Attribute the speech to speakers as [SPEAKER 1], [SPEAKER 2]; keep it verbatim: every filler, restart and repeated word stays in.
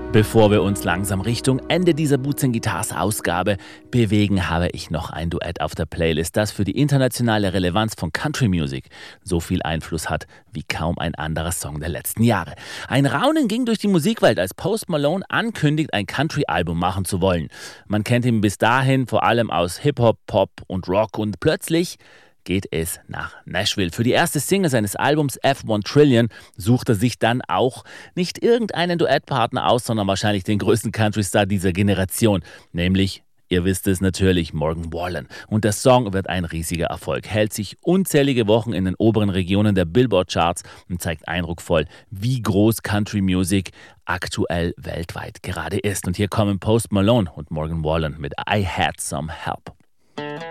[SPEAKER 1] Bevor wir uns langsam Richtung Ende dieser Boots and Guitars Ausgabe bewegen, habe ich noch ein Duett auf der Playlist, das für die internationale Relevanz von Country Music so viel Einfluss hat wie kaum ein anderer Song der letzten Jahre. Ein Raunen ging durch die Musikwelt, als Post Malone ankündigt, ein Country-Album machen zu wollen. Man kennt ihn bis dahin vor allem aus Hip-Hop, Pop und Rock und plötzlich geht es nach Nashville. Für die erste Single seines Albums F one Trillion sucht er sich dann auch nicht irgendeinen Duettpartner aus, sondern wahrscheinlich den größten Country-Star dieser Generation, nämlich, ihr wisst es natürlich, Morgan Wallen. Und der Song wird ein riesiger Erfolg, hält sich unzählige Wochen in den oberen Regionen der Billboard-Charts und zeigt eindrucksvoll, wie groß Country Music aktuell weltweit gerade ist. Und hier kommen Post Malone und Morgan Wallen mit I Had Some Help.